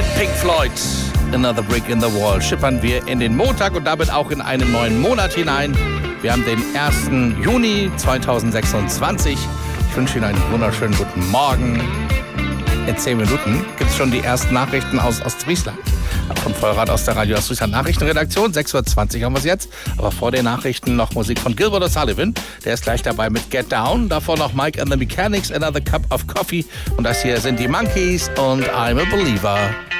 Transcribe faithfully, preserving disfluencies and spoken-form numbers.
Pink Floyd, Another Brick in the Wall, schippern wir in den Montag und damit auch in einen neuen Monat hinein. Wir haben den ersten Juni zweitausendsechsundzwanzig. Ich wünsche Ihnen einen wunderschönen guten Morgen. In zehn Minuten gibt es schon die ersten Nachrichten aus Ostfriesland. Vom Vollrad aus der Radio Ostfriesland Nachrichtenredaktion. sechs Uhr zwanzig haben wir es jetzt. Aber vor den Nachrichten noch Musik von Gilbert O'Sullivan. Der ist gleich dabei mit Get Down. Davor noch Mike and the Mechanics, Another Cup of Coffee. Und das hier sind die Monkeys und I'm a Believer.